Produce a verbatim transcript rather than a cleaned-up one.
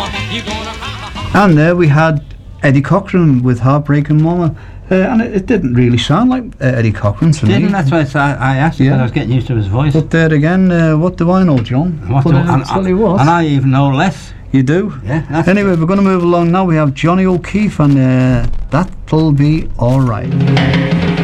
And there we had Eddie Cochran with Heartbreaking Mama. Uh, and it, it didn't really sound like uh, Eddie Cochran to Didn't, me. that's why I, I asked Yeah. because I was getting used to his voice. But there again, uh, what do I know, John? What But do- I and, tell you what. and I even know less. You do? Yeah. That's Anyway, we're going to move along now. We have Johnny O'Keefe, and uh, That'll Be Alright.